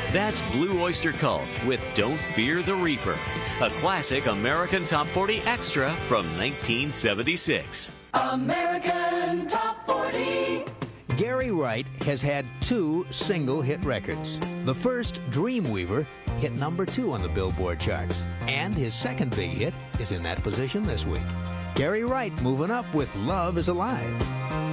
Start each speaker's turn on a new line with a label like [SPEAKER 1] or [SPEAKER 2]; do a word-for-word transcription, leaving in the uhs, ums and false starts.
[SPEAKER 1] That's Blue Oyster Cult with Don't Fear the Reaper, a classic American Top forty extra from nineteen seventy-six.
[SPEAKER 2] American Top forty.
[SPEAKER 3] Gary Wright has had two single-hit records. The first, Dreamweaver, hit number two on the Billboard charts. And his second big hit is in that position this week. Gary Wright moving up with Love is Alive.